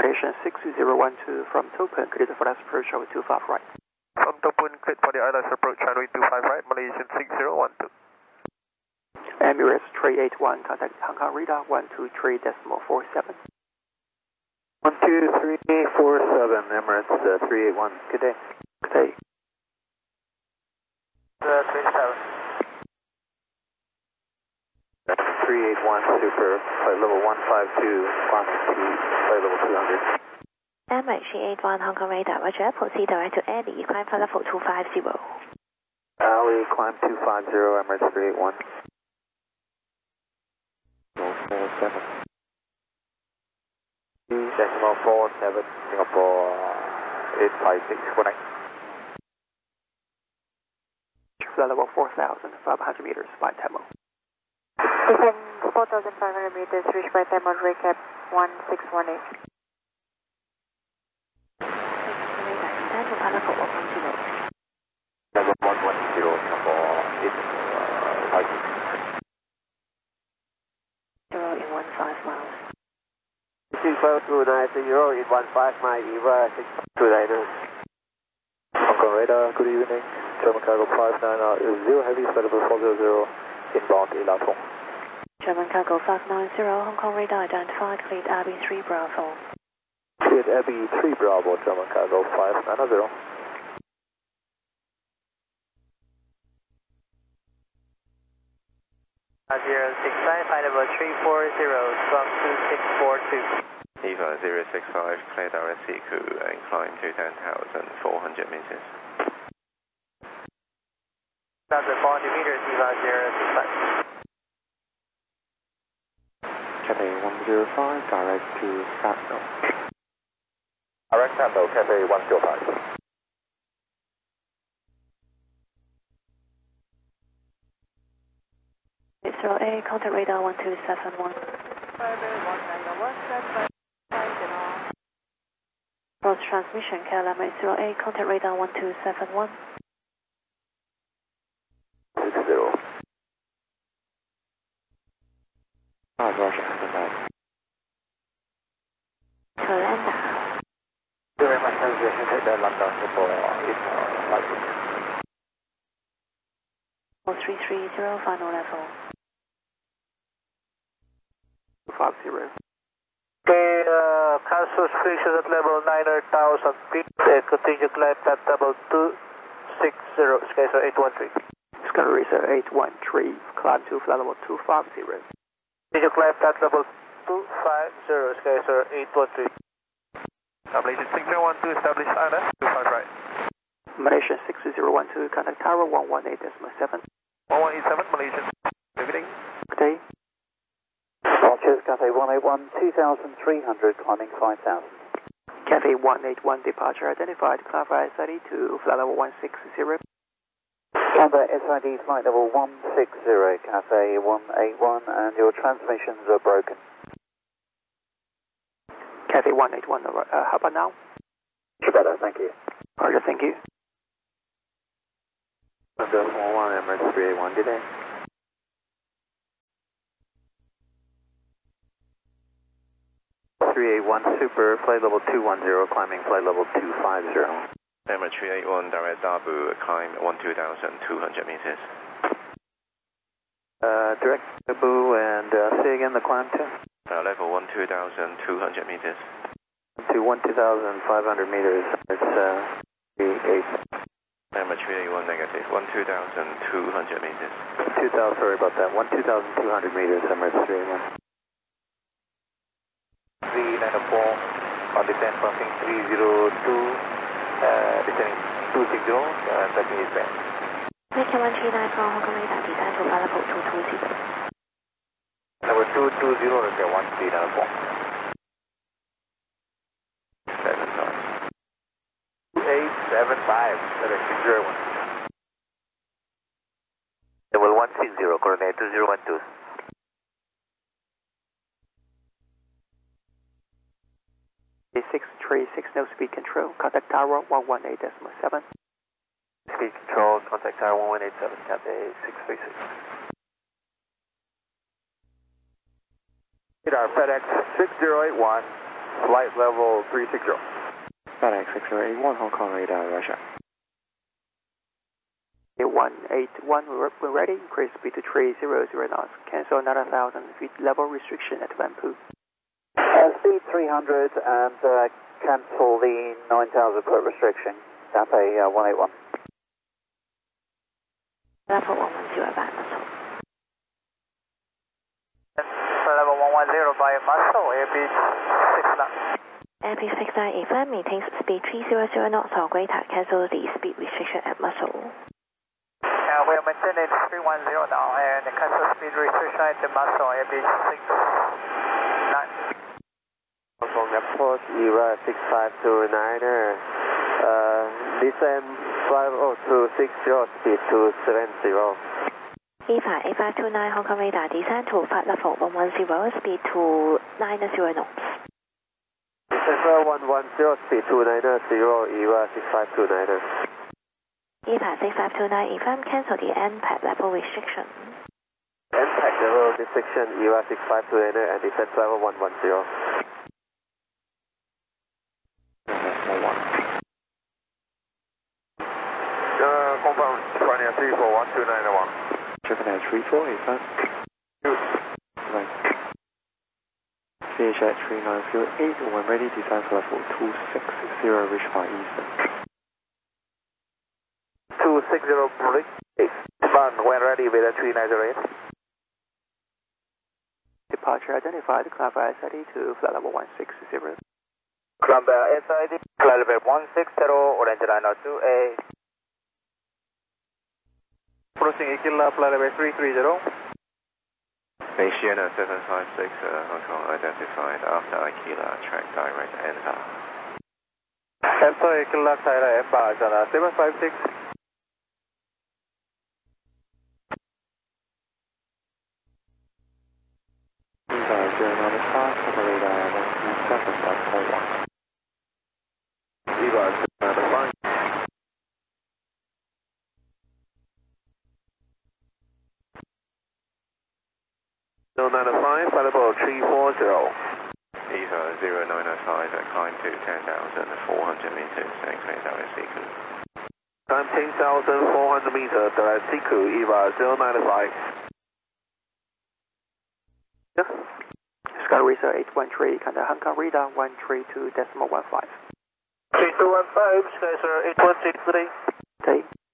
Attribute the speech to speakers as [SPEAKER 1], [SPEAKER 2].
[SPEAKER 1] Malaysian 6012 from Topun, clear for last approach over 25 right.
[SPEAKER 2] From Topun, clear for the ILS approach runway 25 right, Malaysian 6012.
[SPEAKER 1] Emirates 381, contact Hong Kong radar 123.47.
[SPEAKER 3] 12347, Emirates 381. Good day.
[SPEAKER 1] Good day.
[SPEAKER 2] 27.
[SPEAKER 3] 381 Super, flight level 152, climbing to flight level 200.
[SPEAKER 4] MH381 Hong Kong radar, Roger, proceed direct to Ali, climb flight level 250.
[SPEAKER 3] Ali, climb 250, Emirates 381. 47. Decimal 47, Singapore 856, good night.
[SPEAKER 1] Flight level 4,500 meters by Tamil.
[SPEAKER 4] Descend 4,500 meters, reached by Tamil, recap 1618. Descend to flight level 110.
[SPEAKER 3] Level 110, Singapore 856.
[SPEAKER 4] 0 in 15 miles.
[SPEAKER 3] 29290 in 15 mile, EVA 629. Hong Kong radar, good evening. German cargo 590, heavy, flight level 400, inbound Ilatung.
[SPEAKER 4] German cargo 590, Hong Kong radar identified, cleared Abbey 3 Bravo.
[SPEAKER 3] Cleared Abbey 3 Bravo, German cargo 590.
[SPEAKER 2] Zero 69, flight level 340, from 2642.
[SPEAKER 5] EVA 065, cleared RSC crew and climb to 10,400 meters.
[SPEAKER 2] 1,400 meters, EVA 065.
[SPEAKER 3] Cathay 105, direct to Satno. Direct Satno, Cathay 105.
[SPEAKER 4] Israel A, contact radar 1271. Cross transmission, KLM Israel A, contact radar 1271.
[SPEAKER 3] 60. Roger, stand by.
[SPEAKER 4] Calenda.
[SPEAKER 3] Very much transition to the London for its flight.
[SPEAKER 4] 4330, final level.
[SPEAKER 1] 250.
[SPEAKER 2] Okay, cancel fixes at level 9,000 feet, continue climb at level 260, SkySir 813.
[SPEAKER 1] Sky Racer 813, climb to flight level 250.
[SPEAKER 2] Continue climb at level 250, SkySir 813. Malaysian 6012, establish ILS 25 right.
[SPEAKER 1] Malaysian 6012, contact Tower 118.7.
[SPEAKER 2] 1187, Malaysian. Good evening.
[SPEAKER 1] Good day.
[SPEAKER 3] Roger, Cathay 181, 2,300, climbing 5,000.
[SPEAKER 1] Cathay 181, departure identified, climb via SID to flight level 160.
[SPEAKER 3] Cathay SID flight level 160, Cathay 181, and your transmissions are broken.
[SPEAKER 1] Cathay 181, how about now?
[SPEAKER 3] Much better, thank you.
[SPEAKER 1] Roger, thank you.
[SPEAKER 3] Windows 11, Emirates 381, good day. Super, flight level 210, climbing flight level 250.
[SPEAKER 5] Emirates 381, direct Dabu, climb 12,200 meters.
[SPEAKER 3] Direct Dabu, and say again the climb to?
[SPEAKER 5] Level 12,200 meters.
[SPEAKER 3] To 1,500 meters, it's 38.
[SPEAKER 5] Emirates 381, negative, 12,200 meters.
[SPEAKER 3] 2,000, sorry about that, 1,200 meters, Emirates 381. 394, on descent crossing 302, descending 260, touching is band.
[SPEAKER 4] Make 1394, Hong Kong radar, descend to flight level 220.
[SPEAKER 3] Number 220, runway 1394.
[SPEAKER 5] 7 knots.
[SPEAKER 3] 2875, direction 01. Level 160, coordinate 2012.
[SPEAKER 1] A636, no speed control, contact Tower 118.7.
[SPEAKER 3] Speed control, contact tower 1187, Cathay 636. Radar FedEx 6081, flight level 360.
[SPEAKER 5] FedEx 6081 Hong Kong radar, Russia.
[SPEAKER 1] 181, when ready, increase speed to 300 knots. Cancel 9,000 feet level restriction at Vanpu.
[SPEAKER 2] Speed 300 and cancel the 9,000 foot restriction. Taipei 181.
[SPEAKER 4] Level 110 by muscle.
[SPEAKER 2] Level 110 by muscle, airbus 69.
[SPEAKER 4] Airbus 6985 maintains speed 300 knots or greater. Cancel the speed restriction at muscle.
[SPEAKER 2] We are maintaining 310 now and cancel speed restriction at the muscle, airbus 69.
[SPEAKER 3] Hong Kong Airport, ERA 6529er, descend 50260, speed 270.
[SPEAKER 4] EVA 8529 Hong Kong radar, descend to flight level 110, speed to 90 knots.
[SPEAKER 3] Descend 110, speed 290, ERA 6529er.
[SPEAKER 4] EVA 6529 FM, cancel the NPAD level restriction.
[SPEAKER 3] NPAD level restriction, ERA 6529er, and descend level 110. Confirm, China 341291.
[SPEAKER 5] Japan 3485. CHF 3908, when ready, descend for level 260, reach by Eastern.
[SPEAKER 2] 260 break. When ready with a 3908.
[SPEAKER 1] Departure identified, Cloudflyer SID to flight level 160.
[SPEAKER 2] Cloudflyer SID, flight level 160, orange line 2A. Approaching Aquila, flight level 330.
[SPEAKER 5] Asiana 756 Hong Kong identified after Aquila, track direct enter.
[SPEAKER 2] Enter Aquila, Tyra, embark on 756.
[SPEAKER 5] EVA 095, Hong Kong radar 137.41.
[SPEAKER 3] EVA 095. 095, flight level 340.
[SPEAKER 5] EVA 0905, climb to 10,400 meters, and clear direct CQ.
[SPEAKER 3] Climb 10,400 meters, direct CQ, EVA 095.
[SPEAKER 1] Sky Racer 813, contact Hong Kong radar 132.15.
[SPEAKER 2] 3215, Sky Racer 813.
[SPEAKER 1] Take.